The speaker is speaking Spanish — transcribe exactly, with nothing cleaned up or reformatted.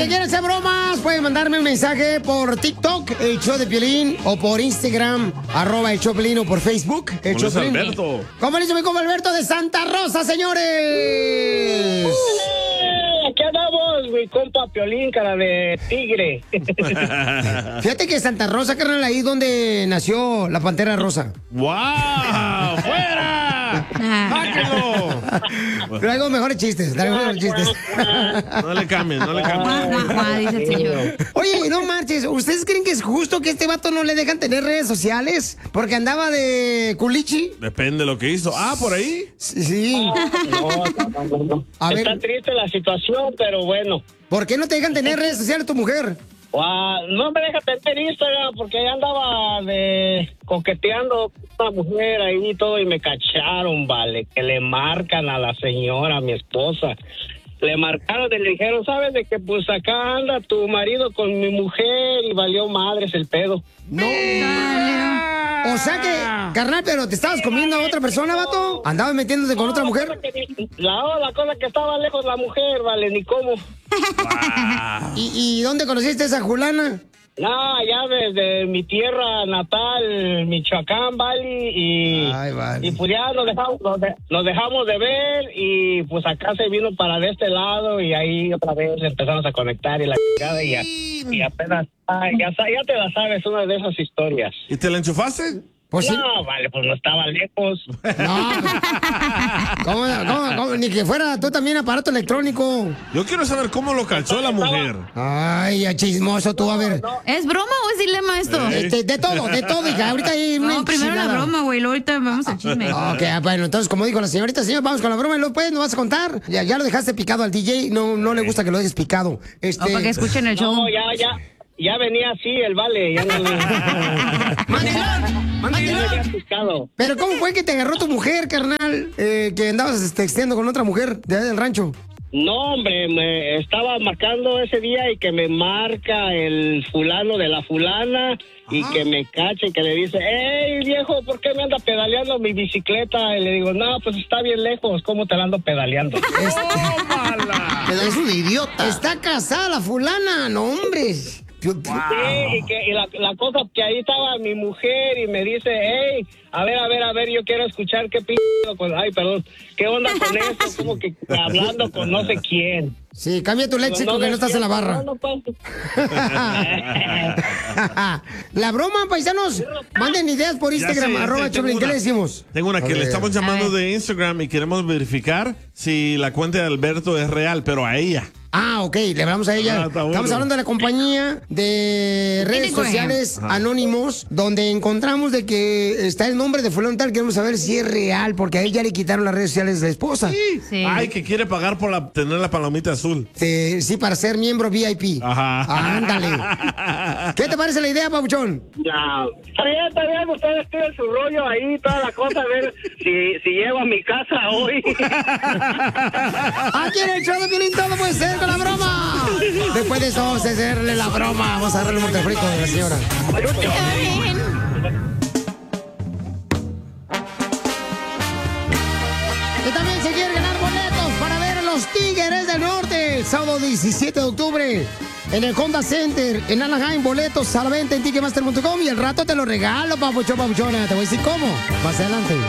que quiera hacer bromas, pueden mandarme un mensaje por TikTok, el show de Piolín, o por Instagram, arroba el show de Piolín, o por Facebook, el show de Piolín. Alberto. ¿Cómo le dice mi compa Alberto de Santa Rosa, señores? Uh, aquí andamos, mi compa Piolín, cara de tigre. Fíjate que Santa Rosa, carnal, ahí donde nació la Pantera Rosa. ¡Wow! ¡Fuera! ¡Sáquenlo! Traigo mejores chistes, traigo mejores chistes. No le cambien, no le cambien. Guau, guau, dice el señor. Oye, no marches, ¿ustedes creen que es justo que este vato no le dejan tener redes sociales? Porque andaba de culichi. Depende de lo que hizo. Ah, ¿por ahí? Sí. No, no, no, no. A ver. Está triste la situación, pero bueno. ¿Por qué no te dejan tener redes sociales tu mujer? Ah, no me deja tener Instagram porque ya andaba de coqueteando con una mujer ahí y todo y me cacharon, vale, que le marcan a la señora, a mi esposa. Le marcaron y le dijeron, ¿sabes de que pues acá anda tu marido con mi mujer y valió madres el pedo? No. O sea que, carnal, pero te estabas comiendo a otra persona, vato. ¿Andabas metiéndote con otra mujer? La, la cosa que estaba lejos la mujer, vale, ni cómo. ¿Y, ¿Y dónde conociste a esa Julana? No, allá desde mi tierra natal, Michoacán, vale, y, Ay, vale. y pues ya nos dejamos, nos, de- nos dejamos de ver y pues acá se vino para de este lado y ahí otra vez empezamos a conectar y la chingada y, ya- y apenas, ay, ya, sa- ya te la sabes, una de esas historias. ¿Y te la enchufaste? Pues sí. No, vale, pues no estaba lejos. No. ¿Cómo, cómo, cómo? Ni que fuera tú también aparato electrónico. Yo quiero saber cómo lo cachó la mujer. Ay, ya chismoso tú, a ver. ¿Es broma o es dilema esto? Este, de todo, de todo, hija. Ahorita hay una No, primero la enchilada. broma, güey, luego ahorita vamos al chisme. Ok, bueno, entonces, como dijo la señorita, señor, vamos con la broma y luego pues nos vas a contar. Ya, ya lo dejaste picado al D J, no, no le gusta que lo dejes picado. Este... O para que escuchen el show. No, ya, ya, ya venía así el vale, ya no. ¡Mandilón! Ya venía picado. Pero ¿cómo fue que te agarró tu mujer, carnal? Eh, que andabas texteando con otra mujer de allá del rancho. No, hombre, me estaba marcando ese día y que me marca el fulano de la fulana y Ajá. que me cacha y que le dice, hey viejo, ¿por qué me anda pedaleando mi bicicleta? Y le digo, no, pues está bien lejos, ¿cómo te la ando pedaleando? Pero es un idiota. Está casada la fulana, no, hombre. Yo- Sí, y, que, y la, la cosa que ahí estaba mi mujer y me dice, hey, a ver, a ver, a ver, yo quiero escuchar qué p... con, ay, perdón, qué onda con esto, como que hablando con no sé quién. Sí, cambia tu léxico que no estás en la barra. No, no, pues. La broma, paisanos, manden ideas por Ya Instagram, sé, arroba ya sé, tengo Choplin. ¿Qué una. le decimos? Tengo una A que le ver. estamos llamando de Instagram y queremos verificar si la cuenta de Alberto es real, pero a ella. Ah, ok, le hablamos a ella. Ah, está bueno. Estamos hablando de la compañía de redes Instagram. sociales Ajá. anónimos, donde encontramos de que está el nombre de fulano tal. Queremos saber si es real, porque a ella le quitaron las redes sociales de la esposa. Sí. Ay, que quiere pagar por la- tener la palomita azul. Eh, sí, para ser miembro V I P. Ajá. Ándale. ¿Qué te parece la idea, Pabuchón? Ya. Está bien, está bien, ustedes tienen su rollo ahí, toda la cosa, a ver si, si llego a mi casa hoy. Aquí en el show de Piolín todo puede ser con la broma. Después de eso vamos a hacerle la broma. Vamos a darle un muerto frito de la señora. Y también se quiere ganar boletos para ver a los Tigres del Norte el sábado diecisiete de octubre en el Honda Center en Anaheim. Boletos a la venta en ticketmaster punto com y el rato te lo regalo, papuchón, papuchona. Te voy a decir cómo. Más adelante.